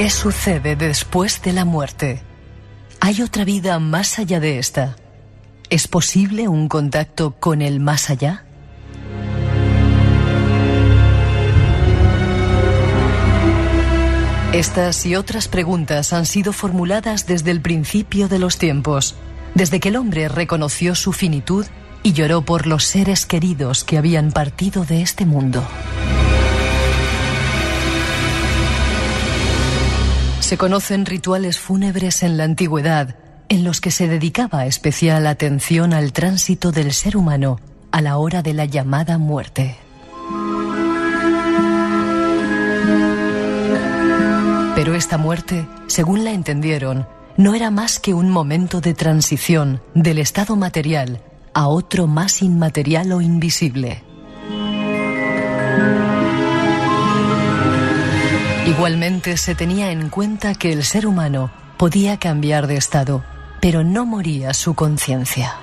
¿Qué sucede después de la muerte? ¿Hay otra vida más allá de esta? ¿Es posible un contacto con el más allá? Estas y otras preguntas han sido formuladas desde el principio de los tiempos, desde que el hombre reconoció su finitud y lloró por los seres queridos que habían partido de este mundo. Se conocen rituales fúnebres en la antigüedad, en los que se dedicaba especial atención al tránsito del ser humano a la hora de la llamada muerte. Pero esta muerte, según la entendieron, no era más que un momento de transición del estado material a otro más inmaterial o invisible. Igualmente se tenía en cuenta que el ser humano podía cambiar de estado, pero no moría su conciencia.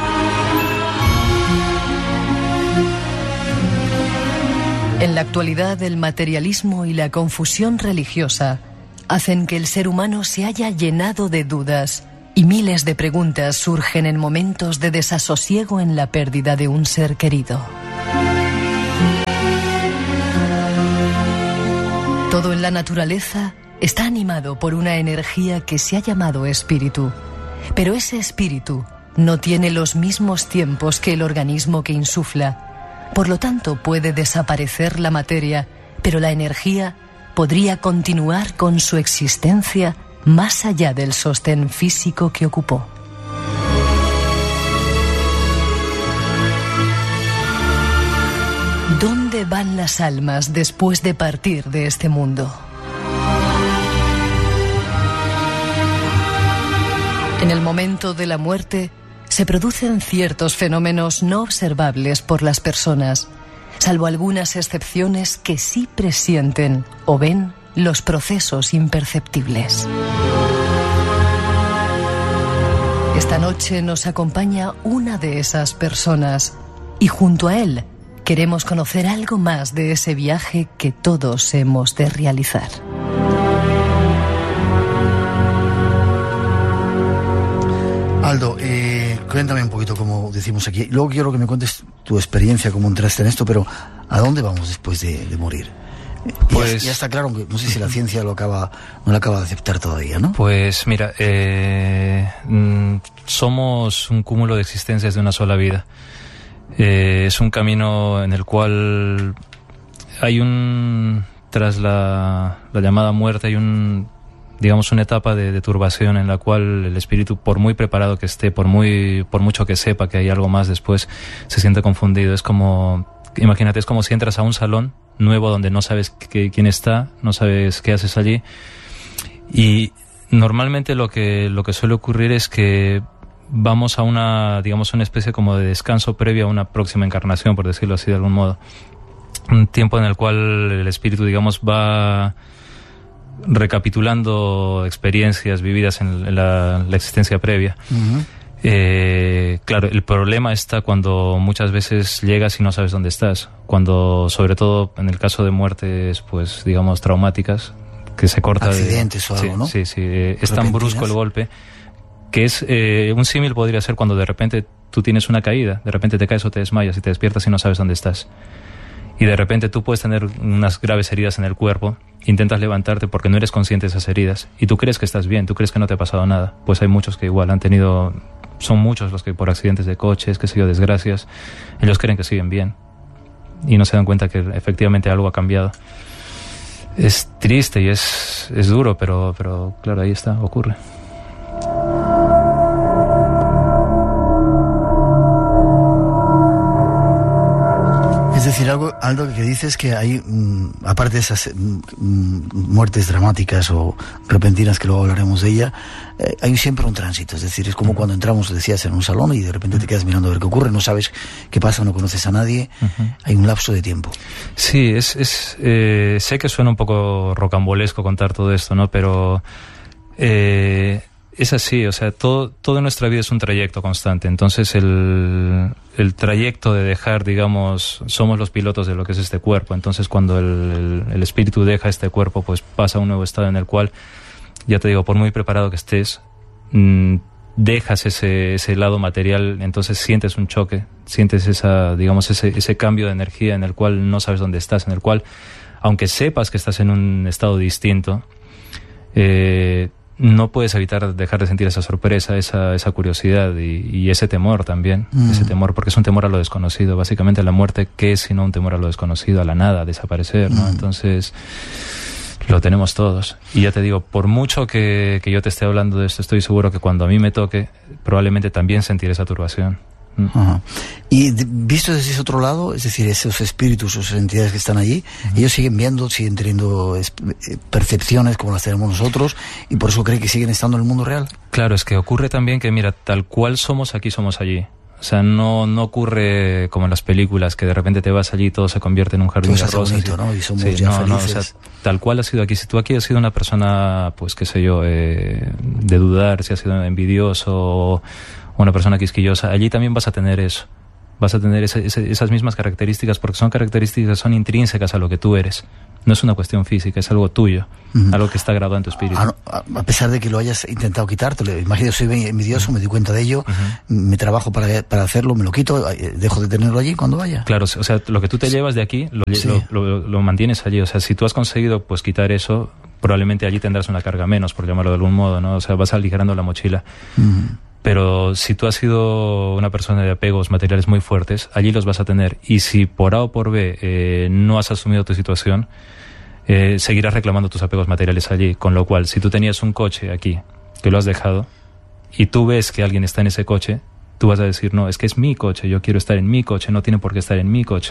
En la actualidad, el materialismo y la confusión religiosa hacen que el ser humano se haya llenado de dudas y miles de preguntas surgen en momentos de desasosiego en la pérdida de un ser querido. Todo en la naturaleza está animado por una energía que se ha llamado espíritu, pero ese espíritu no tiene los mismos tiempos que el organismo que insufla. Por lo tanto, puede desaparecer la materia, pero la energía podría continuar con su existencia más allá del sostén físico que ocupó. ¿Dónde van las almas después de partir de este mundo? En el momento de la muerte se producen ciertos fenómenos no observables por las personas, salvo algunas excepciones que sí presienten o ven los procesos imperceptibles. Esta noche nos acompaña una de esas personas y junto a él queremos conocer algo más de ese viaje que todos hemos de realizar. Aldo, cuéntame un poquito, como decimos aquí. Luego quiero que me cuentes tu experiencia, cómo entraste en esto, pero ¿a dónde vamos después de morir? Pues ya está claro que no sé si la ciencia no lo acaba de aceptar todavía, ¿no? Pues mira, somos un cúmulo de existencias de una sola vida. Es un camino en el cual hay tras la llamada muerte, hay una etapa de turbación en la cual el espíritu, por muy preparado que esté, por mucho que sepa que hay algo más después, se siente confundido. Es como, imagínate, es como si entras a un salón nuevo donde no sabes quién está, no sabes qué haces allí. Y normalmente lo que suele ocurrir es que vamos a una especie como de descanso previo a una próxima encarnación, por decirlo así de algún modo. Un tiempo en el cual el espíritu, va recapitulando experiencias vividas en la existencia previa. Uh-huh. Claro, el problema está cuando muchas veces llegas y no sabes dónde estás. Cuando, sobre todo en el caso de muertes, pues traumáticas, que se corta accidentes o algo, sí, ¿no? Sí, es tan brusco el golpe que es un símil podría ser cuando de repente tú tienes una caída, de repente te caes o te desmayas y te despiertas y no sabes dónde estás. Y de repente tú puedes tener unas graves heridas en el cuerpo, intentas levantarte porque no eres consciente de esas heridas y tú crees que estás bien, tú crees que no te ha pasado nada. Pues hay muchos que igual han tenido, son muchos los que por accidentes de coches, desgracias, ellos creen que siguen bien y no se dan cuenta que efectivamente algo ha cambiado. Es triste y es duro, pero claro, ahí está, ocurre. Es decir, algo que dices que hay, aparte de esas muertes dramáticas o repentinas, que luego hablaremos de ella, hay siempre un tránsito. Es decir, es como cuando entramos, decías, en un salón y de repente te quedas mirando a ver qué ocurre, no sabes qué pasa, no conoces a nadie, hay un lapso de tiempo. Sí, sé que suena un poco rocambolesco contar todo esto, ¿no? Pero es así, o sea, todo en nuestra vida es un trayecto constante. Entonces el trayecto de dejar, digamos, somos los pilotos de lo que es este cuerpo. Entonces cuando el espíritu deja este cuerpo, pues pasa a un nuevo estado en el cual, ya te digo, por muy preparado que estés, dejas ese lado material, entonces sientes un choque, sientes ese cambio de energía en el cual no sabes dónde estás, en el cual, aunque sepas que estás en un estado distinto, no puedes evitar dejar de sentir esa sorpresa, esa curiosidad y ese temor también, ese temor, porque es un temor a lo desconocido. Básicamente la muerte, ¿qué es sino un temor a lo desconocido, a la nada, a desaparecer, ¿no? Entonces lo tenemos todos. Y ya te digo, por mucho que yo te esté hablando de esto, estoy seguro que cuando a mí me toque, probablemente también sentiré esa turbación. Ajá. Y visto desde ese otro lado, es decir, esos espíritus, esas entidades que están allí, ellos siguen viendo, siguen teniendo percepciones como las tenemos nosotros, y por eso creen que siguen estando en el mundo real. Claro, es que ocurre también que, mira, tal cual somos aquí, somos allí. O sea, no ocurre como en las películas, que de repente te vas allí y todo se convierte en un jardín de rosas. Bonito, ¿no? Y somos ya felices. No, o sea, tal cual ha sido aquí. Si tú aquí has sido una persona, pues qué sé yo, de dudar, si has sido envidioso o una persona quisquillosa, allí también vas a tener eso. Vas a tener esas mismas características, porque son características, son intrínsecas a lo que tú eres. No es una cuestión física, es algo tuyo, algo que está grabado en tu espíritu. A pesar de que lo hayas intentado quitártelo, imagino, soy envidioso, me di cuenta de ello, me trabajo para hacerlo, me lo quito, dejo de tenerlo allí cuando vaya. Claro, o sea, lo que tú te llevas de aquí, lo mantienes allí. O sea, si tú has conseguido pues quitar eso, probablemente allí tendrás una carga menos, por llamarlo de algún modo, ¿no? O sea, vas aligerando la mochila. Pero si tú has sido una persona de apegos materiales muy fuertes, allí los vas a tener. Y si por A o por B no has asumido tu situación, seguirás reclamando tus apegos materiales allí. Con lo cual, si tú tenías un coche aquí, que lo has dejado, y tú ves que alguien está en ese coche, tú vas a decir, no, es que es mi coche, yo quiero estar en mi coche, no tiene por qué estar en mi coche.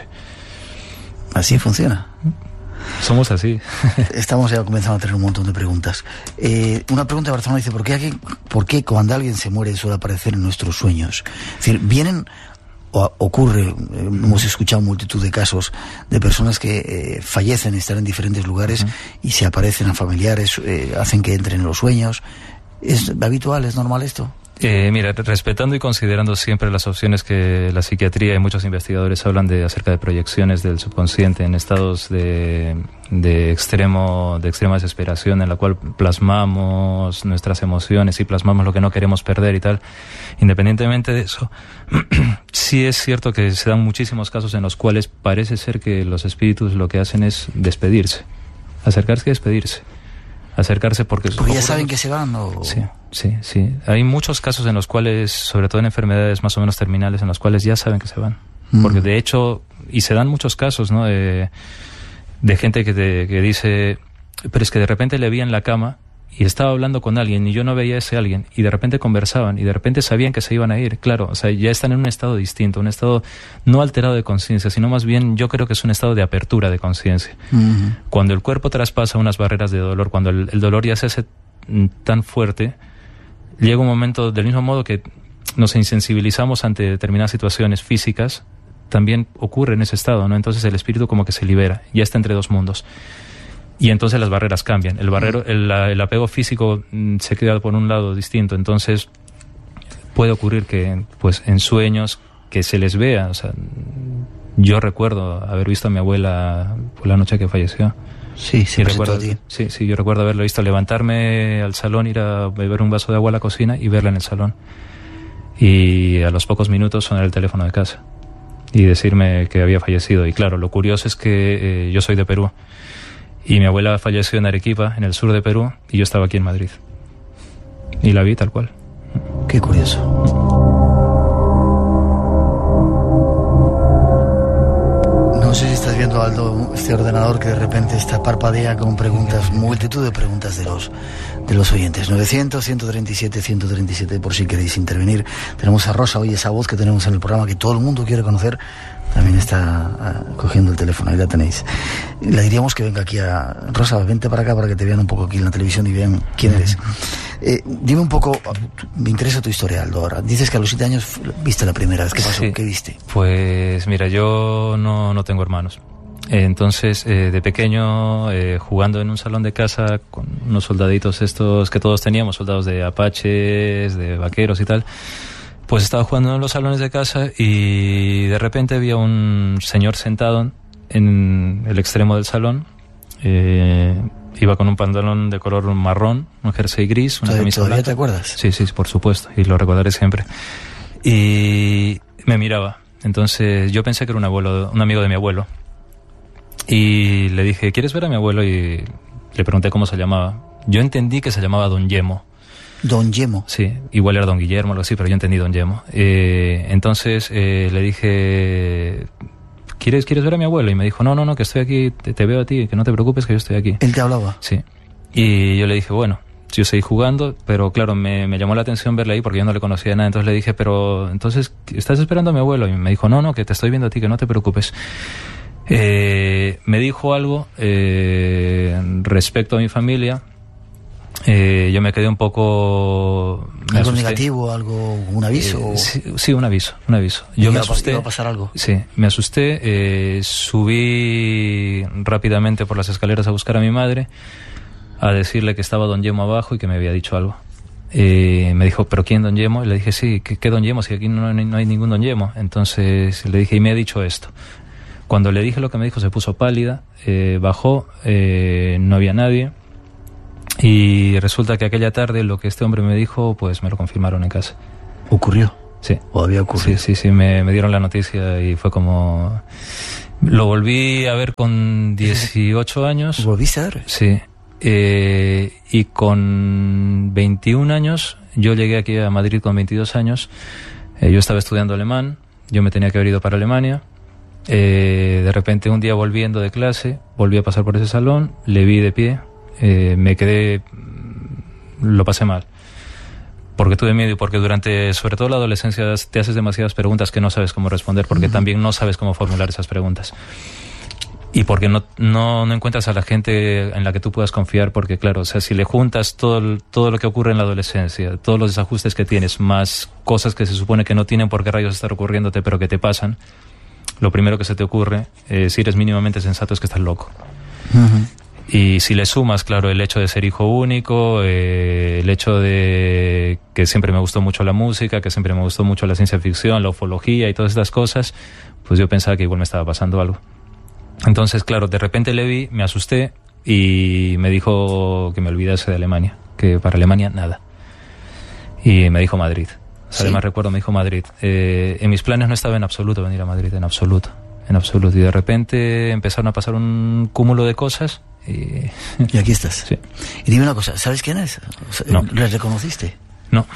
Así funciona. Somos así. Estamos ya comenzando a tener un montón de preguntas. Una pregunta de Barcelona dice, ¿por qué cuando alguien se muere suele aparecer en nuestros sueños? Es decir, vienen, o ocurre, hemos escuchado multitud de casos de personas que fallecen, están en diferentes lugares y se aparecen a familiares, hacen que entren en los sueños. ¿Es habitual, es normal esto? Mira, respetando y considerando siempre las opciones que la psiquiatría y muchos investigadores hablan acerca de proyecciones del subconsciente en estados de extrema desesperación, en la cual plasmamos nuestras emociones y plasmamos lo que no queremos perder y tal. Independientemente de eso, sí es cierto que se dan muchísimos casos en los cuales parece ser que los espíritus lo que hacen es despedirse, acercarse y despedirse. Acercarse porque ya saben que se van, ¿o? Sí. Hay muchos casos en los cuales, sobre todo en enfermedades más o menos terminales, en los cuales ya saben que se van. Porque de hecho, y se dan muchos casos, ¿no? De gente que dice, pero es que de repente le vi en la cama y estaba hablando con alguien y yo no veía a ese alguien y de repente conversaban y de repente sabían que se iban a ir. Claro, o sea, ya están en un estado distinto, un estado no alterado de conciencia, sino más bien yo creo que es un estado de apertura de conciencia. Cuando el cuerpo traspasa unas barreras de dolor, cuando el dolor ya se hace tan fuerte, llega un momento, del mismo modo que nos insensibilizamos ante determinadas situaciones físicas, también ocurre en ese estado, ¿no? Entonces el espíritu como que se libera, ya está entre dos mundos. Y entonces las barreras cambian. El apego físico se queda por un lado distinto. Entonces puede ocurrir que pues en sueños que se les vea. O sea, yo recuerdo haber visto a mi abuela por la noche que falleció. Sí, se recuerdo. Sí, yo recuerdo haberlo visto, levantarme al salón, ir a beber un vaso de agua a la cocina y verla en el salón. Y a los pocos minutos sonar el teléfono de casa y decirme que había fallecido. Y claro, lo curioso es que yo soy de Perú. Y mi abuela falleció en Arequipa, en el sur de Perú, y yo estaba aquí en Madrid. Y la vi tal cual. Qué curioso. No sé si estás viendo, Aldo, este ordenador que de repente está parpadea con preguntas, multitud de preguntas de los oyentes. 900-137-137 por si queréis intervenir. Tenemos a Rosa hoy, esa voz que tenemos en el programa que todo el mundo quiere conocer. También está cogiendo el teléfono, ahí la tenéis. Le diríamos que venga aquí a... Rosa, vente para acá para que te vean un poco aquí en la televisión y vean quién eres. Dime un poco, me interesa tu historia, Aldo, ahora. Dices que a los 7 años viste la primera vez. ¿Qué pasó? Sí. ¿Qué viste? Pues mira, yo no tengo hermanos. Entonces, de pequeño, jugando en un salón de casa con unos soldaditos estos que todos teníamos, soldados de apaches, de vaqueros y tal, Pues estaba jugando en los salones de casa y de repente había un señor sentado en el extremo del salón. Iba con un pantalón de color marrón, un jersey gris, una camisa blanca. ¿Todavía te acuerdas? Sí, por supuesto, y lo recordaré siempre. Y me miraba. Entonces yo pensé que era un amigo de mi abuelo. Y le dije, ¿quieres ver a mi abuelo? Y le pregunté cómo se llamaba. Yo entendí que se llamaba Don Yemo. Don Yemo. Sí, igual era Don Guillermo, algo así, pero yo entendí Don Yemo. Entonces le dije, ¿quieres ver a mi abuelo? Y me dijo, no, que estoy aquí, te veo a ti, que no te preocupes, que yo estoy aquí. ¿Él te hablaba? Sí. Y yo le dije, bueno, yo seguí jugando, pero claro, me llamó la atención verle ahí porque yo no le conocía de nada. Entonces le dije, pero entonces, ¿estás esperando a mi abuelo? Y me dijo, no, que te estoy viendo a ti, que no te preocupes. Me dijo algo respecto a mi familia. Yo me quedé un poco... ¿Algo negativo, un aviso? Sí, un aviso. Yo me asusté. ¿Iba a pasar algo? Sí, me asusté. Subí rápidamente por las escaleras a buscar a mi madre, a decirle que estaba Don Yemo abajo y que me había dicho algo. Me dijo, ¿pero quién, Don Yemo? Y le dije, sí, ¿qué Don Yemo? Si aquí no hay ningún Don Yemo. Entonces le dije, y me ha dicho esto. Cuando le dije lo que me dijo, se puso pálida, bajó, no había nadie. Y resulta que aquella tarde lo que este hombre me dijo, pues me lo confirmaron en casa. ¿Ocurrió? Sí. ¿O había ocurrido? Sí, me dieron la noticia y fue como... Lo volví a ver con 18 años. ¿Lo volviste a ver? Sí. Y con 21 años, yo llegué aquí a Madrid con 22 años. Yo estaba estudiando alemán, yo me tenía que haber ido para Alemania. De repente un día volviendo de clase, volví a pasar por ese salón, le vi de pie. Me quedé, lo pasé mal, porque tuve miedo y porque durante, sobre todo la adolescencia, te haces demasiadas preguntas que no sabes cómo responder, porque también no sabes cómo formular esas preguntas y porque no encuentras a la gente en la que tú puedas confiar, porque claro, o sea, si le juntas todo lo que ocurre en la adolescencia, todos los desajustes que tienes, más cosas que se supone que no tienen por qué rayos estar ocurriéndote, pero que te pasan, lo primero que se te ocurre, si eres mínimamente sensato, es que estás loco. Y si le sumas, claro, el hecho de ser hijo único, el hecho de que siempre me gustó mucho la música, que siempre me gustó mucho la ciencia ficción, la ufología y todas estas cosas, pues yo pensaba que igual me estaba pasando algo. Entonces, claro, de repente le vi, me asusté y me dijo que me olvidase de Alemania, que para Alemania nada. Y me dijo Madrid. ¿Sí? Además recuerdo, me dijo Madrid. En mis planes no estaba en absoluto venir a Madrid, en absoluto. Y de repente empezaron a pasar un cúmulo de cosas. Y aquí estás. Sí. Y dime una cosa, ¿sabes quién es? No. ¿Le reconociste? No.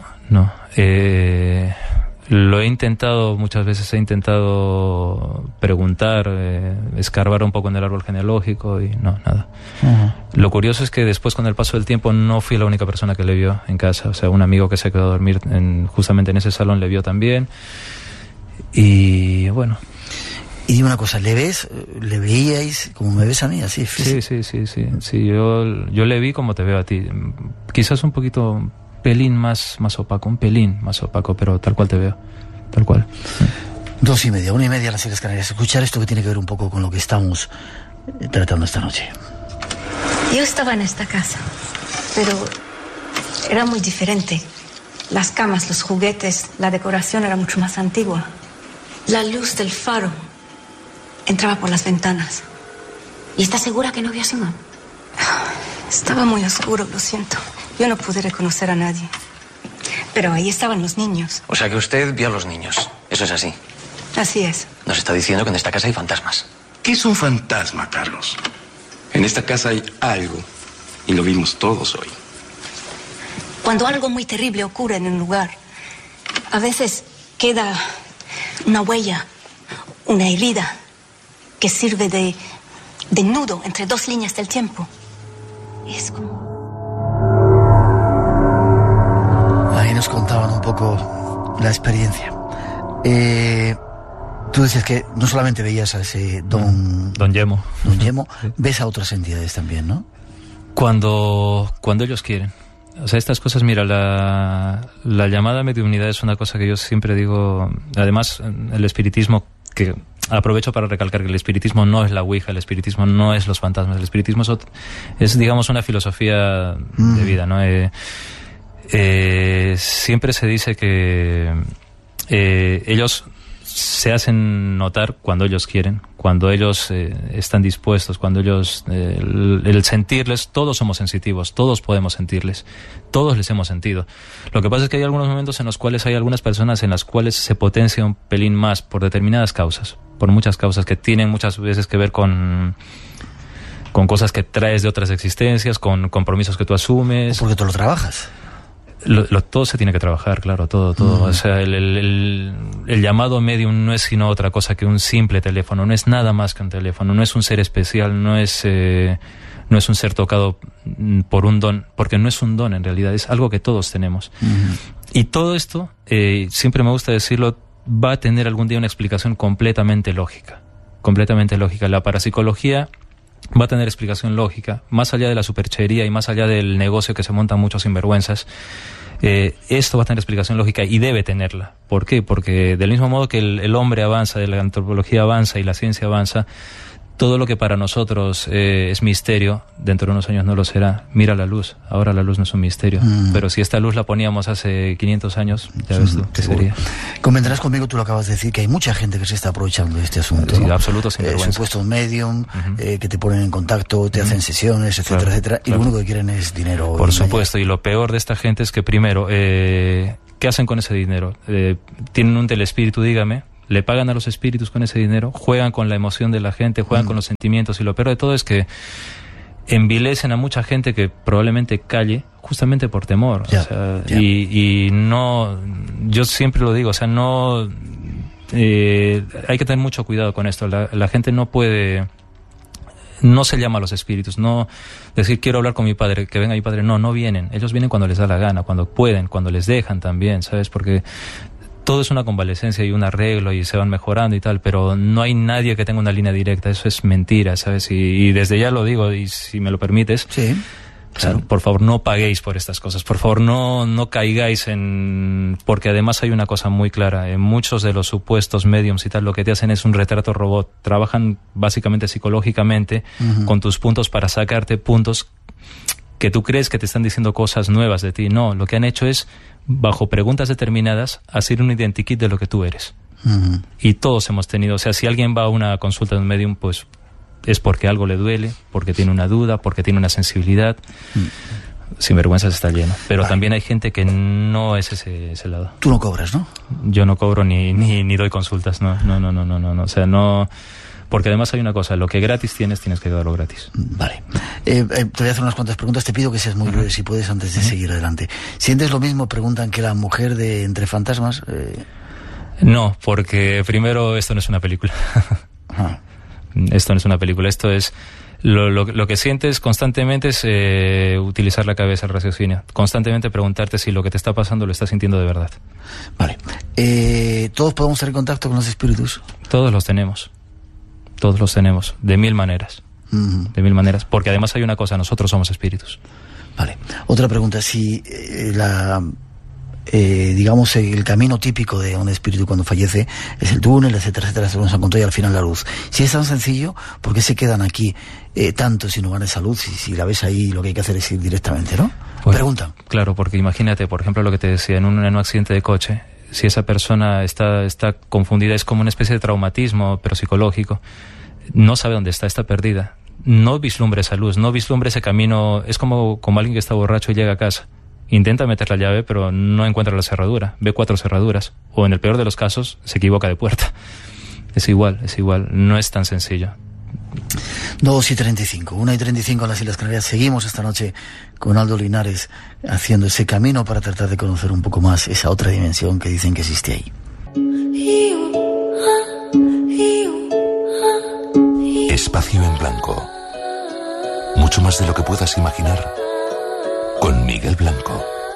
Lo he intentado, muchas veces he intentado preguntar, escarbar un poco en el árbol genealógico y no, nada. Lo curioso es que después, con el paso del tiempo, no fui la única persona que le vio en casa. O sea, un amigo que se quedó a dormir justamente en ese salón le vio también. Y bueno... Y dime una cosa, ¿le veíais como me ves a mí, así? Sí, yo le vi como te veo a ti. Quizás un poquito, pelín más opaco, pero tal cual te veo, tal cual. 2:30, 1:30 las Islas Canarias. Escuchar esto que tiene que ver un poco con lo que estamos tratando esta noche. Yo estaba en esta casa, pero era muy diferente. Las camas, los juguetes, la decoración era mucho más antigua. La luz del faro entraba por las ventanas. ¿Y estás segura que no vio a Simón? Estaba muy oscuro, lo siento. Yo no pude reconocer a nadie. Pero ahí estaban los niños. O sea que usted vio a los niños. Eso es así. Así es. Nos está diciendo que en esta casa hay fantasmas. ¿Qué es un fantasma, Carlos? En esta casa hay algo. Y lo vimos todos hoy. Cuando algo muy terrible ocurre en un lugar, a veces queda una huella, una herida, que sirve de nudo entre dos líneas del tiempo. Es como... Ahí nos contaban un poco la experiencia. Tú decías que no solamente veías a ese Don Yemo. Sí. Ves a otras entidades también, ¿no? Cuando ellos quieren. O sea, estas cosas, mira, la llamada mediunidad es una cosa que yo siempre digo. Además, el espiritismo, que aprovecho para recalcar que el espiritismo no es la ouija, el espiritismo no es los fantasmas, el espiritismo es digamos, una filosofía de vida, ¿no? Siempre se dice que ellos se hacen notar cuando ellos quieren, cuando ellos están dispuestos, cuando ellos, el sentirles, todos somos sensitivos, todos podemos sentirles, todos les hemos sentido. Lo que pasa es que hay algunos momentos en los cuales hay algunas personas en las cuales se potencia un pelín más por determinadas causas, por muchas causas que tienen muchas veces que ver con cosas que traes de otras existencias, con compromisos que tú asumes. ¿O porque tú lo trabajas? Todo se tiene que trabajar, claro, todo. O sea, el llamado medium no es sino otra cosa que un simple teléfono, no es nada más que un teléfono, no es un ser especial, no es un ser tocado por un don, porque no es un don en realidad, es algo que todos tenemos. Y todo esto, siempre me gusta decirlo, va a tener algún día una explicación completamente lógica. La parapsicología va a tener explicación lógica, más allá de la superchería y más allá del negocio que se montan muchos sinvergüenzas. Esto va a tener explicación lógica y debe tenerla. ¿Por qué? Porque del mismo modo que el hombre avanza, la antropología avanza y la ciencia avanza, todo lo que para nosotros es misterio, dentro de unos años no lo será. Mira la luz, ahora la luz no es un misterio, pero si esta luz la poníamos hace 500 años, ya ves tú, ¿qué sería? Convendrás conmigo, tú lo acabas de decir, que hay mucha gente que se está aprovechando de este asunto. Sí, ¿no? absoluto, sin vergüenza. Supuestos medium, que te ponen en contacto, te hacen sesiones, etcétera, claro, etcétera, y lo único que quieren es dinero. Por supuesto, y lo peor de esta gente es que primero, ¿qué hacen con ese dinero? Tienen un telespíritu, dígame, le pagan a los espíritus con ese dinero, juegan con la emoción de la gente, juegan con los sentimientos, y lo peor de todo es que envilecen a mucha gente que probablemente calle justamente por temor. Ya, o sea, ya. Y no, yo siempre lo digo, o sea, no, hay que tener mucho cuidado con esto. La gente no puede, no se llama a los espíritus, no decir quiero hablar con mi padre, que venga mi padre, no vienen, ellos vienen cuando les da la gana, cuando pueden, cuando les dejan también, ¿sabes? Porque todo es una convalecencia y un arreglo y se van mejorando y tal, pero no hay nadie que tenga una línea directa, eso es mentira, ¿sabes? Y desde ya lo digo, y si me lo permites, Sí, claro. o sea, por favor no paguéis por estas cosas, por favor no caigáis en... Porque además hay una cosa muy clara, en muchos de los supuestos mediums y tal, lo que te hacen es un retrato robot, trabajan básicamente psicológicamente con tus puntos para sacarte puntos que tú crees que te están diciendo cosas nuevas de ti. No, lo que han hecho es, bajo preguntas determinadas, hacer un identikit de lo que tú eres. Y todos hemos tenido, o sea, si alguien va a una consulta de un medium, pues es porque algo le duele, porque tiene una duda, porque tiene una sensibilidad. Sinvergüenzas está lleno. Pero también hay gente que no es ese lado. Tú no cobras, ¿no? Yo no cobro ni doy consultas, no. O sea, no... Porque además hay una cosa, lo que gratis tienes que darlo gratis. Vale. Te voy a hacer unas cuantas preguntas, te pido que seas muy breve si puedes antes de seguir adelante. ¿Sientes lo mismo, preguntan, que la mujer de Entre Fantasmas? No, porque primero esto no es una película. Esto no es una película, esto es... Lo que sientes constantemente es utilizar la cabeza, el raciocinio. Constantemente preguntarte si lo que te está pasando lo estás sintiendo de verdad. Vale. ¿Todos podemos estar en contacto con los espíritus? Todos los tenemos, de mil maneras. De mil maneras, porque además hay una cosa, nosotros somos espíritus. Vale. Otra pregunta, si digamos, el camino típico de un espíritu cuando fallece es el túnel, etcétera, etcétera, se nos encontró y al final la luz. Si es tan sencillo, ¿por qué se quedan aquí tanto si no van a esa luz? Si la ves ahí, lo que hay que hacer es ir directamente, ¿no? Pues, preguntan. Claro, porque imagínate, por ejemplo, lo que te decía, en un accidente de coche, si esa persona está confundida, es como una especie de traumatismo, pero psicológico. No sabe dónde está perdida. No vislumbre esa luz, no vislumbre ese camino. Es como alguien que está borracho y llega a casa. Intenta meter la llave, pero no encuentra la cerradura. Ve 4 cerraduras. O en el peor de los casos, se equivoca de puerta. Es igual. No es tan sencillo. 2:35, 1:35 en las Islas Canarias. Seguimos esta noche con Aldo Linares haciendo ese camino para tratar de conocer un poco más esa otra dimensión que dicen que existe ahí. Espacio en blanco. Mucho más de lo que puedas imaginar